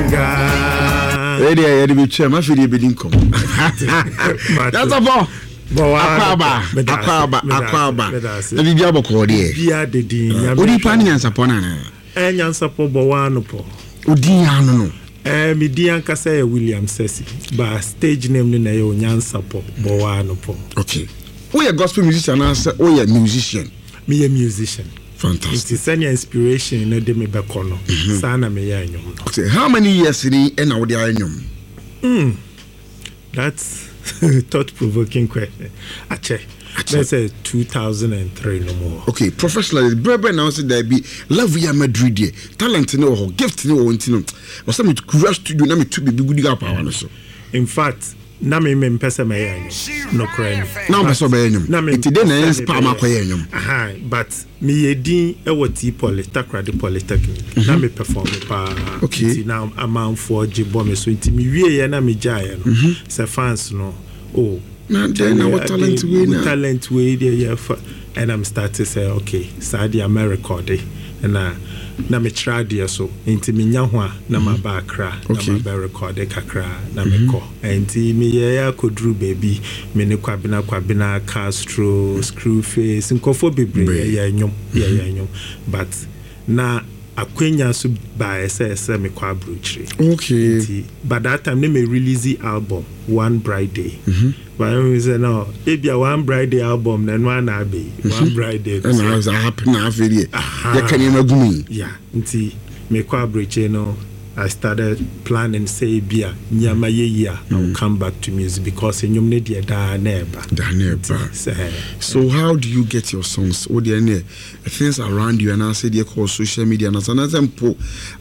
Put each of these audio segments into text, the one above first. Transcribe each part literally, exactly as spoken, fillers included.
Ready, I had to be chairman for the building. That's a ball. Aquaba, Aquaba, Aquaba. The Diabo Cordia. Bia de Dean. What are you planning as upon an answer for Bowanopo? Udiano. Eh, me Dianca say William Sessi, but stage name in a Nyansapo, Bowanopo. Okay. We are gospel musician, answer, we are musician. Me a musician. Fantastic. It's any inspiration in a demi bacono. Sana me yanyum. Okay, how many years in the end of the annum? Hmm. That's thought provoking question. Ache. Let's say two thousand three no more. Okay, professionally, Brother now said there be love ya Madrid, talent no, gift no, intino. Or some crush to do, na me to be good up our so. In fact, na me me pesa me yanyo no crying na me so be yanyo na me it dey na inspire ma kwa yanyo aha but me yedin e woti polytechnic de polytechnic na me perform pa okay na amount for jibo me so nti me wie ya na me jaye no se fans no oh na then na what talent we na talent we there yeah and I'm start to say okay Saudi America dey na na me try there so nti me nya ho a na ma ba kra na ma ba record kakra na me ko nti me ye ya kodru baby me ne kwabena kwabena Castro Screwface nkofo bebre ya nyom ya ya nyom but na akwenya so ba ese ese me kwa brochire okay nti but that time me release the album One Bright Day but I say no e bia One Bright Day album na no na be One Bright Day and I was happy na aferi ya kan yemagumi yeah nti me kwa brochire no I started planning say bia nyama ye year I will come back to music because enyum ne de da na eba da na eba so how do you get your songs what the any things around you and I say they call social media and so na tempo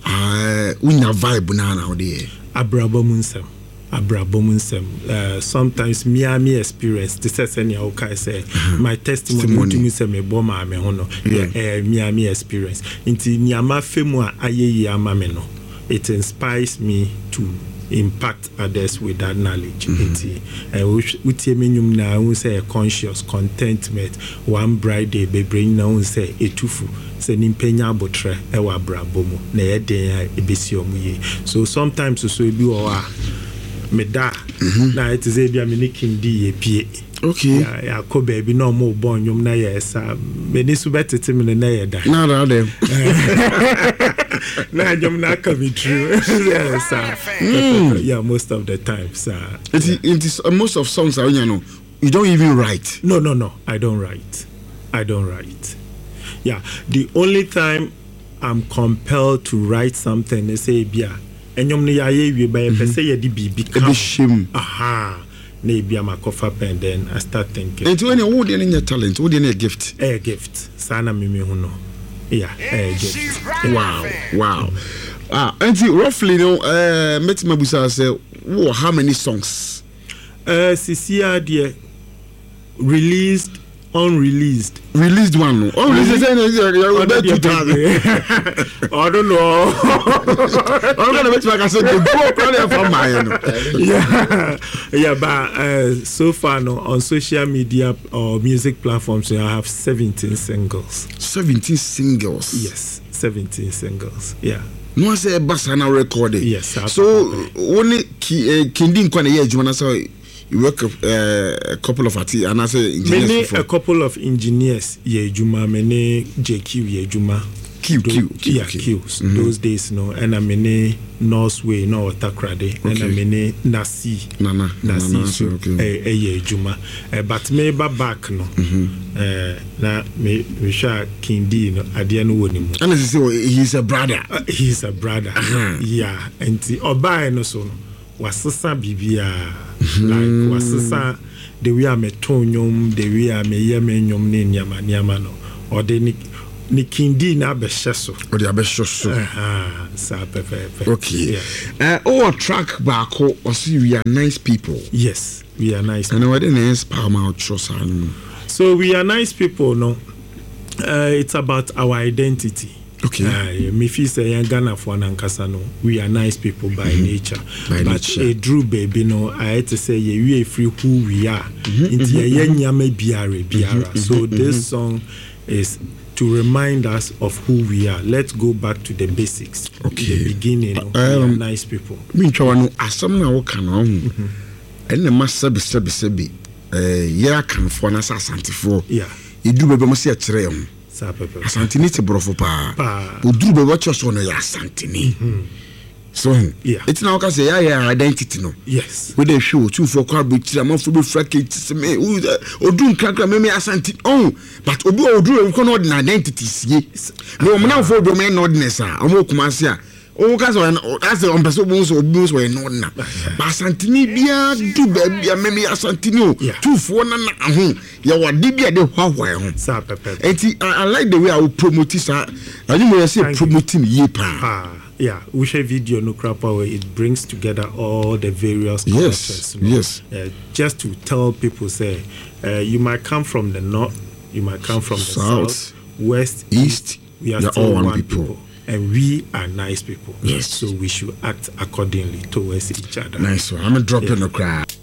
uh unya vibe na na ode abrabomunsem abrabomunsem uh sometimes me am experience this is any how can say my testimony to me say me bo ma me ho no eh me am experience nti nyama femu a ayeyi ama me no it inspires me to impact others with that knowledge. Mm-hmm. Uti emenyum na un say conscious contentment One Bright Day be bring na un say etufu say nimpenya abotre e wa brabomu na ye den ebesi omuye. So sometimes so e bi o a me da na it is e bia me nikindi ye pie. Okay. Yeah, yeah, ko baby no mo bon nyum na ye sa me ni su betete me na ye da. Na na dem. Na nyum na ka be true. Yes, sir. Mm. Yeah, most of the time, sir. It is it is uh, most of songs are you know you don't even write. No, no, no. I don't write. I don't write. Yeah, the only time I'm compelled to write something is say bia enyum ne ya ye wi ba e say ye di bibi come. Aha. Maybe I'm a coffee pen, then I start thinking. And when you hold any talent, hold any gift? A gift. Sana mimi huno. Yeah, a gift. Wow, wow. Ah, and roughly, no, uh, Met Mabusa say, oh, how many songs? Uh, Cecilia, dear, released, unreleased. Released one, no. Unreleased, I don't know. I'm gonna make like I said, the book probably from my yeah, yeah, but uh, so far, no, on social media or music platforms, I have seventeen singles. seventeen singles? Yes, seventeen singles. Yeah. No, I say Bassana recorded. Yes, so only Kindi Kwane ye Jumana so you work uh, a couple of artists and I say engineers. Many before. A couple of engineers ye Juma, many J Q ye Juma. Q Q Q yeah Q mm-hmm. Those days no and I many Northway no Takrade okay. And I many Nasi Nana Nasi Nana, so okay. eh ye Juma uh, but me ba back no mm-hmm. uh, na me we sha Kindi no ade no woni mu and say he's a brother uh, he's a brother uh-huh. Yeah and obai no so no wasesa bibia like wasesa the way am tonyom the way am yeme nyom ne nyama nyama no or the ni ni Kindi na besheso or the abeshoso aha sa pepe okay yeah. uh oh track back or see we are nice people. Yes, we are nice and what the inspire my trust. So we are nice people no uh, it's about our identity. Okay. Uh, me feel say young Ghana for nankasa no we are nice people by mm-hmm. nature by but nature. A Drew baby no I had to say yeah, we are free who we are into mm-hmm. mm-hmm. nyama biara biara so mm-hmm. this song is to remind us of who we are. Let's go back to the basics. Okay. The beginning. Um, we are nice people. Me chawano asam na wo kan ho. Enne ma sabi sabi sabi eh ya kan fo na sa asantifo. Yeah. Edu bebe mo se akire ho. Sa pepe. Asantini te brofo pa. Pa. Oduru bebe cho so no ya asantini. So yeah. It's now can say yeah yeah identity no. Yes. We dey show two for kwa be tira man for be frake se me odun kakra me me asanti oh but obi oduru e ko no ordinary identity sie. No me na for be me no ordinary ah omo kuma se ah o ka so as on person bo so obi so e no na. Ba asantini bia du ba bia me me asantini o two for na na ho ya wade bia de hwahwa ho. Sa pepe. Enti I like the way I will promote this ah you know say promoting ye pa. Ah. Yeah, we share video no crap where it brings together all the various yes, you know, yes. Uh, just to tell people, say, uh, you might come from the north, you might come from the south, south west, east. We are still all one, one people. people, and we are nice people. Yes, so we should act accordingly towards each other. Nice one. I'm a drop yeah. in the crowd.